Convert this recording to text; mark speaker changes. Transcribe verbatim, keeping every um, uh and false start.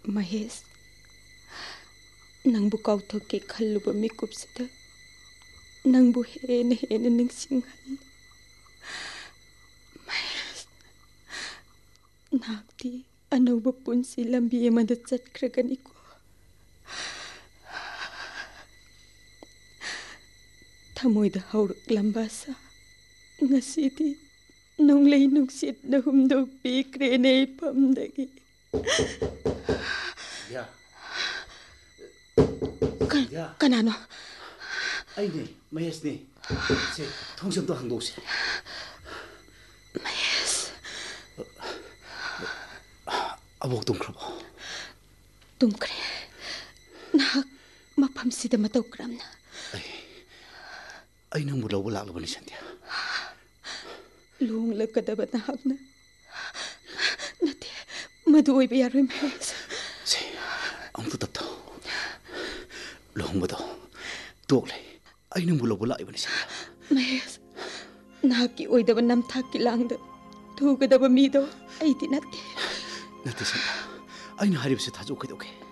Speaker 1: Mahesh, nangbu kauthoke khalluba mikupsida nangbu hena hena ningsinghal. Mahesh, nakti anauba punsi lambi amada chatkraganiko. Thamoida hauruklamba asa ngasidi nonglei nungsit na humdog pikrene ipamdagi.
Speaker 2: Ya. Ya.
Speaker 1: Kanano?
Speaker 2: Ai ne, Mahesh ne. Se thongsamdo hangdose.
Speaker 1: Mahesh.
Speaker 2: Abok tumkrabo.
Speaker 1: Tumkre. Nahak mapamsida matawkramna.
Speaker 2: Ai. Ai nang mulaw laklabani Sandhya.
Speaker 1: Luong lagkadaba nahakna. Nati, maduoy ba yaroy Mahesh?
Speaker 2: Se, ang tutapto. Luong ba daw? Tuwag lay. Ay nang mulaw laklabani Sandhya.
Speaker 1: Mahesh, nahaki oy daba namthaki langda. Tugadaba mido ay tinati.
Speaker 2: Nati Sandhya. Ay na haribsa tajo kay doke.